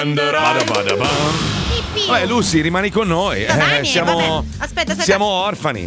Vabbè, Lucy, rimani con noi. Siamo Aspetta. Siamo orfani.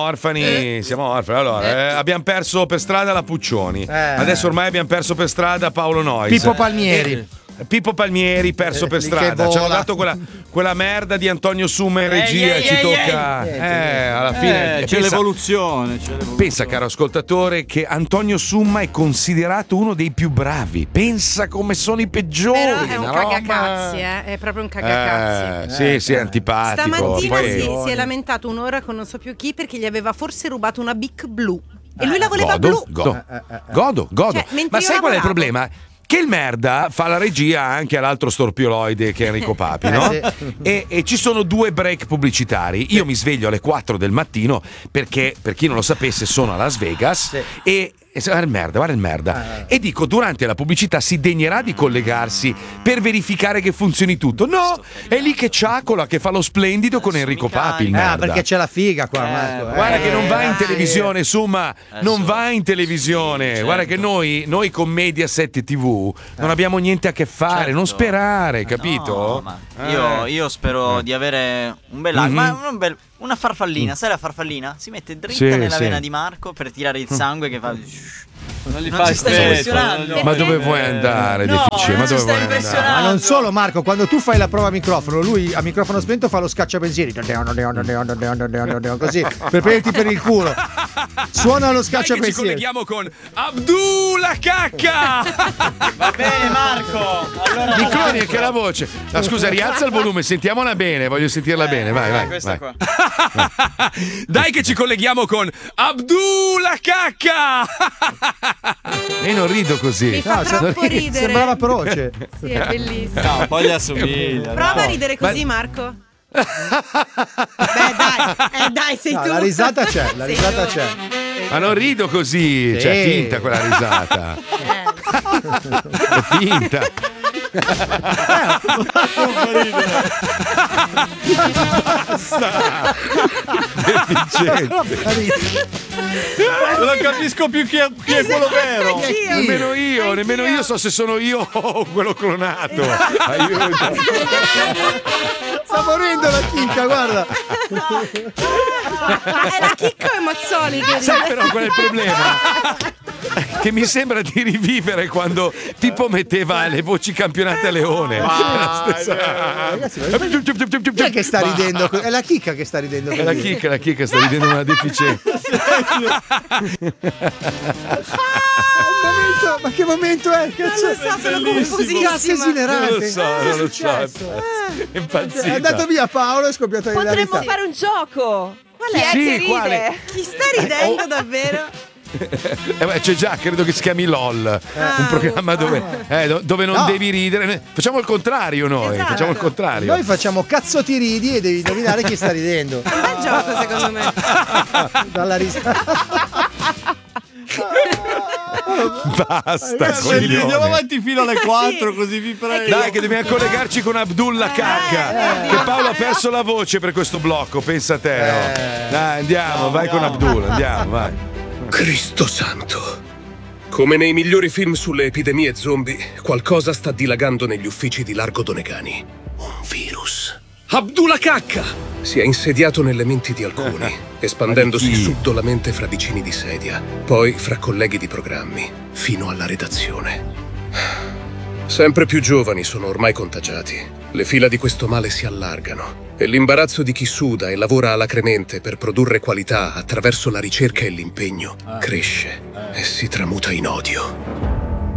Allora, abbiamo perso per strada la Puccioni. Adesso ormai abbiamo perso per strada Paolo Noyes. Pippo Palmieri perso per strada. Ci hanno dato quella merda di Antonio Summa in regia e ci tocca. Alla fine c'è l'evoluzione. Pensa, caro ascoltatore, che Antonio Summa è considerato uno dei più bravi. Pensa come sono i peggiori. Però è un cagacazzi, è proprio un cagacazzi. Sì, è antipatico. Stamattina si è lamentato un'ora con non so più chi perché gli aveva forse rubato una Bic blu. E lui la voleva blu. Godo. Cioè, Ma sai qual è il problema? Che il merda fa la regia anche all'altro storpioloide che è Enrico Papi, no? E ci sono 2 break pubblicitari. Io mi sveglio alle 4 del mattino perché, per chi non lo sapesse, sono a Las Vegas e guarda il merda. E dico, durante la pubblicità si degnerà di collegarsi per verificare che funzioni tutto. No, è lì che ciacola, che fa lo splendido con Enrico Papi, il merda. Perché c'è la figa qua, Marco. Guarda che non va in televisione, Summa, non va in televisione. Certo. Guarda che noi con Mediaset TV non abbiamo niente a che fare, non sperare, capito? No, ma io spero di avere un bel una farfallina, sai la farfallina? Si mette dritta nella vena di Marco per tirare il sangue che fa. Non li Non fai ci stai emozionando. Ma dove vuoi andare, deficiente? Ma dove vuoi andare? Ma non solo, Marco, quando tu fai la prova a microfono, lui a microfono spento fa lo scacciapensieri così per prenderti per il culo. Suona lo scacciapensieri. Ci colleghiamo con Abdullah Cacca. Va bene, Marco. Allora, Mi cloni anche la voce. No, scusa, rialza il volume, sentiamola bene, voglio sentirla bene. Vai. Questa qua. Dai che ci colleghiamo con Abdullah Cacca. E non rido così. Mi fa troppo ridere. Sembrava feroce. Sì, è bellissimo. No, poi gli assomiglia. Prova a ridere così, Marco. Beh, dai, sei tu. La risata c'è, c'è. Ma non rido così, cioè è finta quella risata. È finta. Basta. Deficiente. Non capisco più chi è quello vero. Nemmeno io so se sono io o quello clonato. Aiuto. Sta morendo la chicca, guarda. È la chicca o Mazzoli che Sai però qual è il problema? Che mi sembra di rivivere quando Pippo metteva le voci campionate a Leone. Ragazzi, chi è che sta ridendo? È la chicca che sta ridendo. È la chicca sta ridendo una deficiente. Ma che momento è? Cazzo? Non lo so, sono confusissima. Cazzo esilerante. Non lo so. È impazzita. È andato via Paolo e è scoppiata la Potremmo verità. fare un gioco. Qual è? Sì, Chi ride? quale? Chi sta ridendo davvero? C'è già, credo che si chiami LOL, un programma dove non devi ridere. Facciamo il contrario noi, Esatto. facciamo il contrario. Noi facciamo cazzo ti ridi e devi indovinare chi sta ridendo. È un bel gioco, secondo me. Dalla risata. Basta, coglione. Andiamo avanti fino alle 4, così vi prego. Dai che dobbiamo collegarci con Abdullah Cacca, che Paolo ha perso la voce per questo blocco, pensa a te. Dai, andiamo, vai con Abdullah, andiamo, vai. Cristo santo. Come nei migliori film sulle epidemie zombie, qualcosa sta dilagando negli uffici di Largo Donegani. Un virus. Abdullah Cacca si è insediato nelle menti di alcuni, espandendosi subdolamente fra vicini di sedia, poi fra colleghi di programmi, fino alla redazione. Sempre più giovani sono ormai contagiati. Le fila di questo male si allargano e l'imbarazzo di chi suda e lavora alacremente per produrre qualità attraverso la ricerca e l'impegno cresce e si tramuta in odio.